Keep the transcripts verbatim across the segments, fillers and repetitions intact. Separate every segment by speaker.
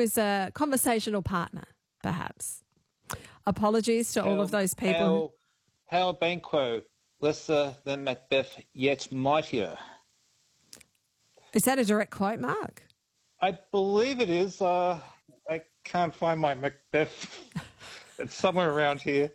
Speaker 1: was a conversational partner, perhaps. Apologies to all
Speaker 2: Hal,
Speaker 1: of those people.
Speaker 2: Hal, Hal Banquo, lesser than Macbeth, yet mightier.
Speaker 1: Is that a direct quote, Mark?
Speaker 2: I believe it is. Uh, I can't find my Macbeth. It's somewhere around here.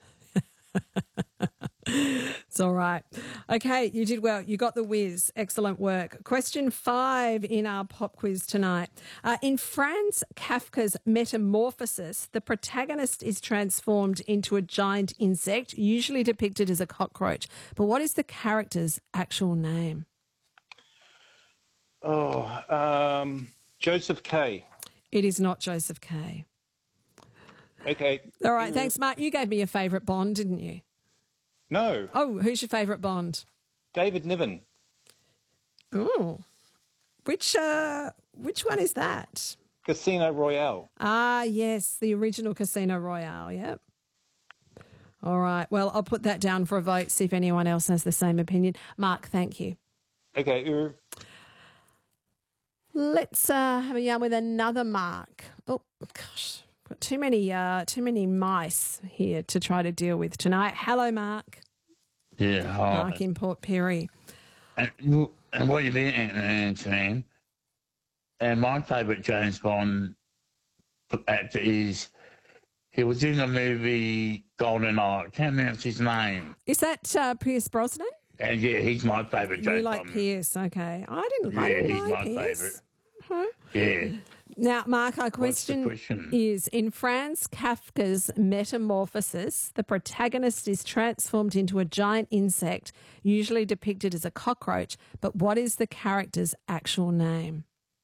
Speaker 1: It's all right. Okay, you did well. You got the whiz. Excellent work. Question five in our pop quiz tonight. Uh, in Franz Kafka's Metamorphosis, the protagonist is transformed into a giant insect, usually depicted as a cockroach. But what is the character's actual name?
Speaker 2: Oh, um, Joseph K.
Speaker 1: It is not Joseph K.
Speaker 2: Okay.
Speaker 1: All right, thanks, Mark. You gave me your favourite Bond, didn't you?
Speaker 2: No.
Speaker 1: Oh, who's your favourite Bond?
Speaker 2: David Niven.
Speaker 1: Oh, which uh, which one is that?
Speaker 2: Casino Royale.
Speaker 1: Ah, yes, the original Casino Royale. Yep. All right. Well, I'll put that down for a vote. See if anyone else has the same opinion. Mark, thank you.
Speaker 2: Okay. Uh,
Speaker 1: Let's uh, have a yarn with another Mark. Oh gosh, got too many uh, too many mice here to try to deal with tonight. Hello, Mark.
Speaker 3: Yeah, hi.
Speaker 1: Mark in Port Perry.
Speaker 3: And, and what you've been answering, and my favourite James Bond actor is, he was in the movie Golden Eye. I can't pronounce his name.
Speaker 1: Is that uh, Pierce Brosnan?
Speaker 3: And yeah, he's my favourite James
Speaker 1: You like
Speaker 3: Bond.
Speaker 1: Pierce? Okay, I didn't.
Speaker 3: Yeah,
Speaker 1: I didn't
Speaker 3: he's
Speaker 1: know
Speaker 3: my
Speaker 1: Pierce.
Speaker 3: favourite.
Speaker 1: Huh?
Speaker 3: Yeah.
Speaker 1: Now, Mark, our
Speaker 3: What's the
Speaker 1: question,
Speaker 3: question?
Speaker 1: is, in Franz Kafka's Metamorphosis, the protagonist is transformed into a giant insect, usually depicted as a cockroach, but what is the character's actual name?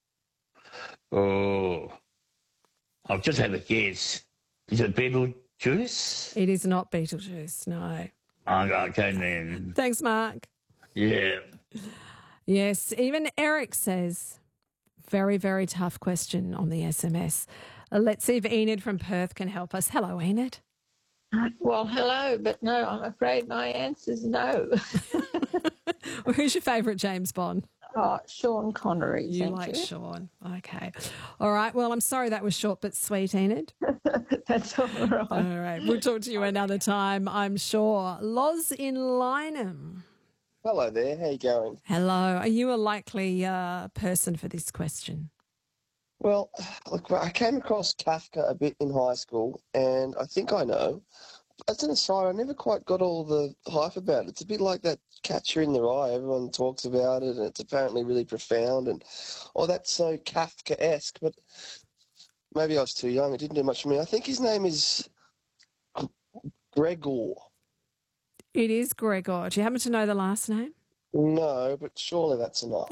Speaker 3: Oh, I'll just have a guess. Is it Beetlejuice?
Speaker 1: It is not Beetlejuice, no.
Speaker 3: Oh, okay, then.
Speaker 1: Thanks, Mark.
Speaker 3: Yeah.
Speaker 1: Yes, even Eric says, very, very tough question on the S M S. Uh, let's see if Enid from Perth can help us. Hello, Enid.
Speaker 4: Well, hello, but no, I'm afraid my answer's no.
Speaker 1: Well, who's your favourite James Bond?
Speaker 4: Oh, Sean Connery.
Speaker 1: You
Speaker 4: thank
Speaker 1: like
Speaker 4: you.
Speaker 1: Sean. Okay. All right. Well, I'm sorry that was short but sweet, Enid.
Speaker 4: That's all right.
Speaker 1: All right. We'll talk to you another time, I'm sure. Loz in Lynham.
Speaker 5: Hello there, how you going?
Speaker 1: Hello. Are you a likely uh, person for this question?
Speaker 5: Well, look, I came across Kafka a bit in high school, and I think I know. As an aside, I never quite got all the hype about it. It's a bit like that Catcher in the Rye. Everyone talks about it, and it's apparently really profound, and oh, that's so Kafka-esque, but maybe I was too young. It didn't do much for me. I think his name is Gregor.
Speaker 1: It is Gregor. Do you happen to know the last name?
Speaker 5: No, but surely that's enough.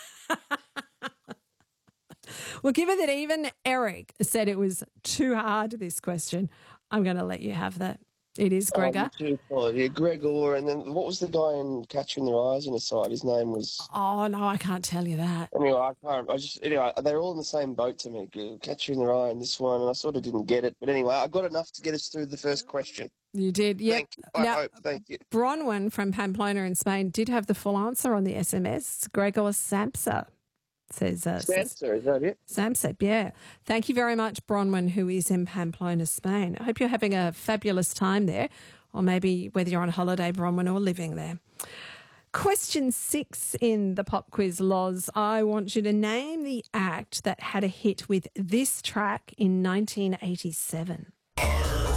Speaker 1: Well, given that even Eric said it was too hard, this question, I'm going to let you have that. It is Gregor.
Speaker 5: Oh, too hard. Yeah, Gregor, and then what was the guy in Catcher in the Rye as an aside? His name was...
Speaker 1: Oh, no, I can't tell you that.
Speaker 5: Anyway, I can't. I just anyway. They're all in the same boat to me. Catcher in the Rye and this one, and I sort of didn't get it. But anyway, I got enough to get us through the first question.
Speaker 1: You did, yeah.
Speaker 5: Thank you. I
Speaker 1: Now,
Speaker 5: hope. Thank you.
Speaker 1: Bronwyn from Pamplona in Spain did have the full answer on the S M S. Gregor Samsa says. Uh, says
Speaker 5: Samsa, is that it?
Speaker 1: Samsa, yeah. Thank you very much, Bronwyn, who is in Pamplona, Spain. I hope you're having a fabulous time there, or maybe whether you're on holiday, Bronwyn, or living there. Question six in the pop quiz, Loz. I want you to name the act that had a hit with this track in nineteen eighty-seven.